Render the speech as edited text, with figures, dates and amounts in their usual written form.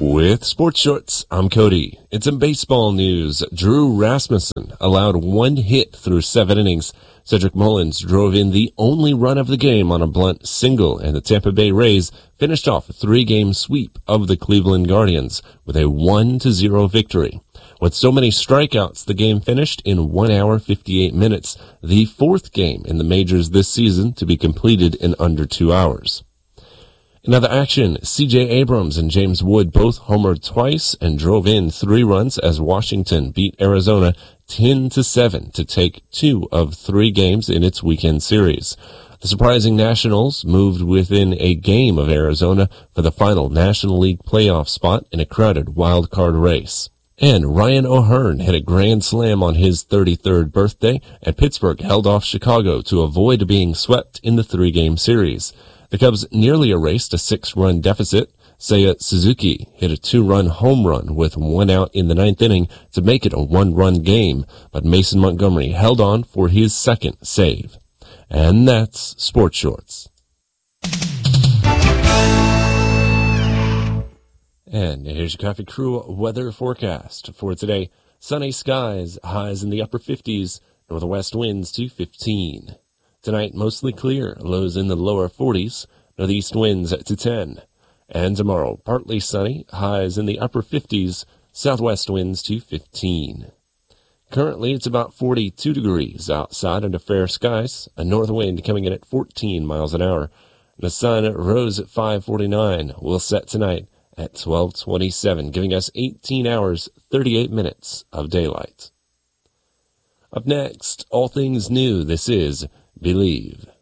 With Sports Shorts, I'm Cody. It's in baseball news. Drew Rasmussen allowed one hit through 7 innings. Cedric Mullins drove in the only run of the game on a blunt single, and the Tampa Bay Rays finished off a 3-game sweep of the Cleveland Guardians with a 1-0 victory. With so many strikeouts, the game finished in 1 hour 58 minutes, the 4th game in the majors this season to be completed in under 2 hours. In other action, C.J. Abrams and James Wood both homered twice and drove in 3 runs as Washington beat Arizona 10-7 to take 2 of 3 games in its weekend series. The surprising Nationals moved within a game of Arizona for the final National League playoff spot in a crowded wild card race. And Ryan O'Hearn hit a grand slam on his 33rd birthday, and Pittsburgh held off Chicago to avoid being swept in the 3-game series. The Cubs nearly erased a 6-run deficit. Seiya Suzuki hit a 2-run home run with 1 out in the 9th inning to make it a 1-run game, but Mason Montgomery held on for his 2nd save. And that's Sports Shorts. And here's your Coffee Crew weather forecast for today. Sunny skies, highs in the upper 50s, northwest winds to 15. Tonight, mostly clear, lows in the lower 40s, northeast winds to 10. And tomorrow, partly sunny, highs in the upper 50s, southwest winds to 15. Currently, it's about 42 degrees outside under fair skies, a north wind coming in at 14 miles an hour. The sun rose at 5:49, will set tonight at 12:27, giving us 18 hours, 38 minutes of daylight. Up next, all things new, this is Believe.